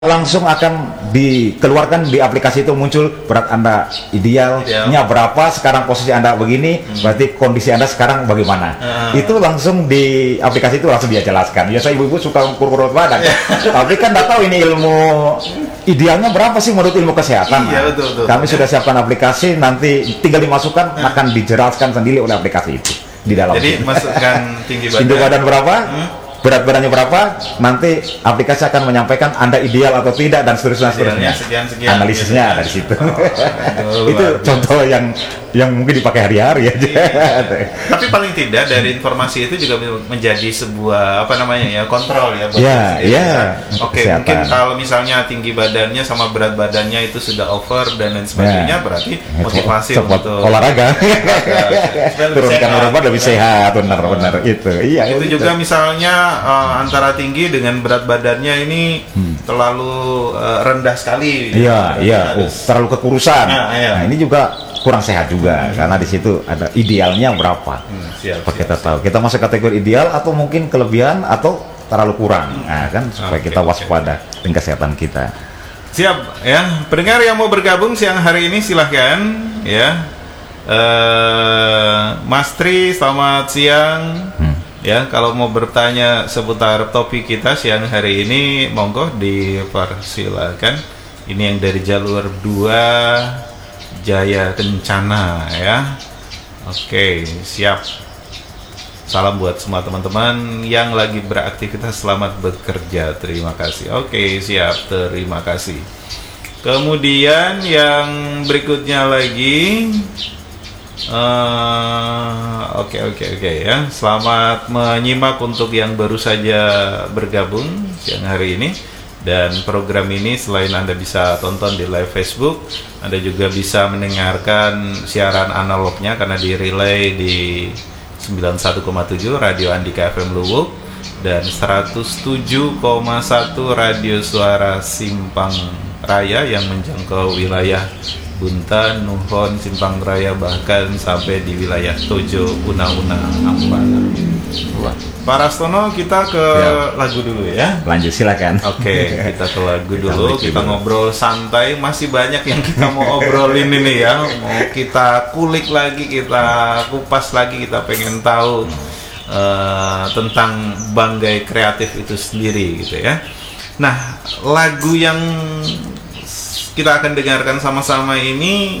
langsung akan dikeluarkan di aplikasi itu muncul berat Anda idealnya berapa, sekarang posisi Anda begini, berarti kondisi Anda sekarang bagaimana. Itu langsung di aplikasi itu langsung dia jelaskan. Biasa ibu-ibu suka ukur berat badan, tapi kan nggak tahu ini ilmu idealnya berapa sih menurut ilmu kesehatan. Iya, betul. Kami sudah siapkan aplikasi, nanti tinggal dimasukkan, akan dijelaskan sendiri oleh aplikasi itu di dalam. Jadi masukkan tinggi badan berapa, berat badannya berapa, nanti aplikasi akan menyampaikan Anda ideal atau tidak dan seterusnya. Sekian. Analisisnya dari situ. Itu contoh yang mungkin dipakai hari-hari aja. Tapi paling tidak dari informasi itu juga menjadi sebuah kontrol ya. Oke, mungkin kalau misalnya tinggi badannya sama berat badannya itu sudah over dan lain sebagainya, berarti motivasi untuk olahraga. Turunkan berat badan lebih sehat, benar itu. Iya. Itu juga misalnya antara tinggi dengan berat badannya ini terlalu rendah sekali. Iya. Terlalu kekurusan. Nah, ini juga kurang sehat juga karena di situ ada idealnya berapa. Kita tahu kita masuk kategori ideal atau mungkin kelebihan atau terlalu kurang. Nah, kan supaya kita waspada dengan kesehatan kita. Siap ya. Pendengar yang mau bergabung siang hari ini silahkan ya. Mas Tri, selamat siang. Ya, kalau mau bertanya seputar topik kita siang hari ini, monggo dipersilakan. Ini yang dari jalur 2 Jaya Kencana ya. Oke, siap. Salam buat semua teman-teman yang lagi beraktivitas, selamat bekerja. Terima kasih. Oke, siap. Terima kasih. Kemudian yang berikutnya lagi. Oke ya. Selamat menyimak untuk yang baru saja bergabung siang hari ini. Dan program ini selain Anda bisa tonton di live Facebook, Anda juga bisa mendengarkan siaran analognya karena di relay di 91,7 Radio Andika FM Luwuk dan 107,1 Radio Suara Simpang Raya yang menjangkau wilayah Buntan, Nuhon, Simpang Raya, bahkan sampai di wilayah Tojo, Una-Una, Ampana. Pak Rastono, kita ke lagu dulu ya. Lanjut, silakan. Oke, kita ke lagu dulu. Kita ngobrol santai. Masih banyak yang kita mau obrolin ini ya. Mau kita kulik lagi, kita kupas lagi. Kita pengen tahu tentang Banggai Kreatif itu sendiri gitu ya. Nah, lagu yang kita akan dengarkan sama-sama ini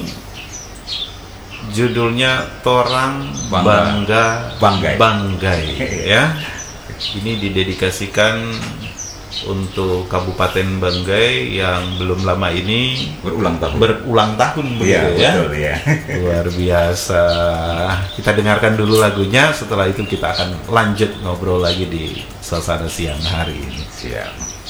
judulnya Torang Banggai ya. Ini didedikasikan untuk Kabupaten Banggai yang belum lama ini berulang tahun begitu ya. Betul, ya. Luar biasa. Kita dengarkan dulu lagunya, setelah itu kita akan lanjut ngobrol lagi di suasana siang hari ini. Siap.